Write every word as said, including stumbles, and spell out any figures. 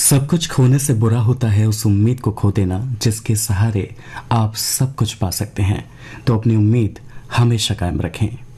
सब कुछ खोने से बुरा होता है उस उम्मीद को खो देना जिसके सहारे आप सब कुछ पा सकते हैं। तो अपनी उम्मीद हमेशा कायम रखें।